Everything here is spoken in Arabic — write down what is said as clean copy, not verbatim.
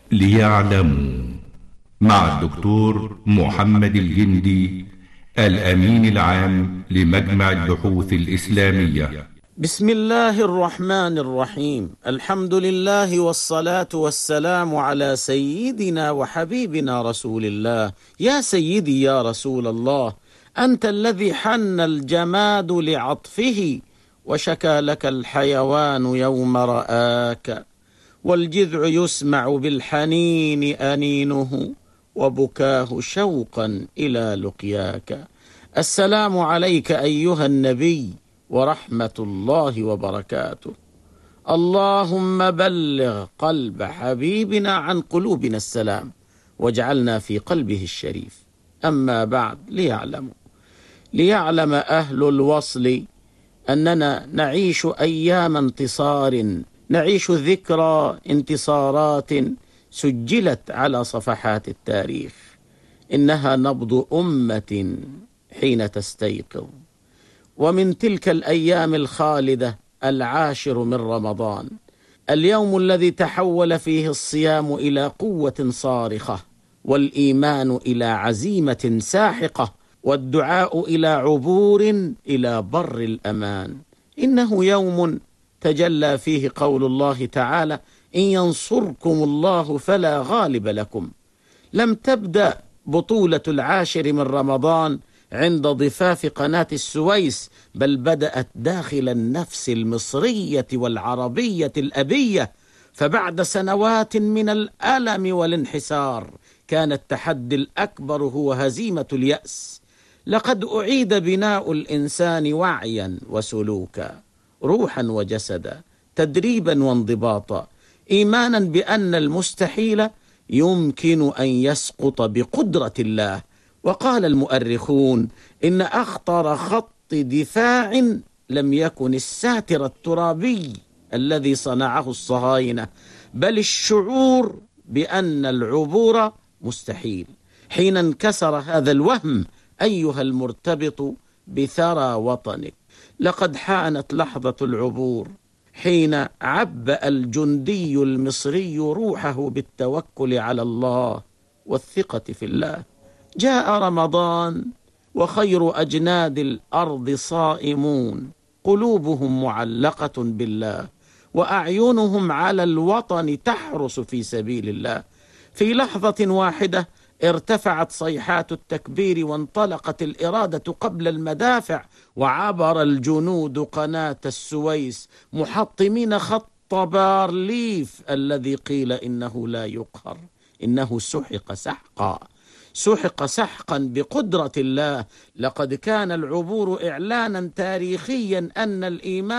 ليعلموا مع الدكتور محمد الجندي، الأمين العام لمجمع البحوث الإسلامية. بسم الله الرحمن الرحيم. الحمد لله والصلاة والسلام على سيدنا وحبيبنا رسول الله. يا سيدي يا رسول الله، أنت الذي حن الجماد لعطفه وشكى لك الحيوان يوم رآك، والجذع يسمع بالحنين أنينه وبكاه شوقا إلى لقياك. السلام عليك أيها النبي ورحمة الله وبركاته. اللهم بلغ قلب حبيبنا عن قلوبنا السلام، واجعلنا في قلبه الشريف. أما بعد، ليعلم أهل الوصل أننا نعيش أيام انتصار، نعيش ذكرى انتصارات سجلت على صفحات التاريخ. إنها نبض أمة حين تستيقظ. ومن تلك الأيام الخالدة 10 من رمضان، اليوم الذي تحول فيه الصيام إلى قوة صارخة، والإيمان إلى عزيمة ساحقة، والدعاء إلى عبور إلى بر الأمان. إنه يوم تجلى فيه قول الله تعالى: إن ينصركم الله فلا غالب لكم. لم تبدأ بطولة 10 من رمضان عند ضفاف قناة السويس، بل بدأت داخل النفس المصرية والعربية الأبية. فبعد سنوات من الألم والانحسار، كان التحدي الأكبر هو هزيمة اليأس. لقد أعيد بناء الإنسان وعيا وسلوكا، روحا وجسدا، تدريبا وانضباطا، إيمانا بأن المستحيل يمكن أن يسقط بقدرة الله. وقال المؤرخون إن أخطر خط دفاع لم يكن الساتر الترابي الذي صنعه الصهاينة، بل الشعور بأن العبور مستحيل. حين انكسر هذا الوهم أيها المرتبط بثرى وطنك، لقد حانت لحظة العبور، حين عبأ الجندي المصري روحه بالتوكل على الله والثقة في الله. جاء رمضان وخير أجناد الأرض صائمون، قلوبهم معلقة بالله، وأعينهم على الوطن تحرس في سبيل الله. في لحظة واحدة ارتفعت صيحات التكبير، وانطلقت الإرادة قبل المدافع، وعبر الجنود قناة السويس محطمين خط بارليف الذي قيل إنه لا يقهر. إنه سحق سحقا بقدرة الله. لقد كان العبور إعلانا تاريخيا أن الإيمان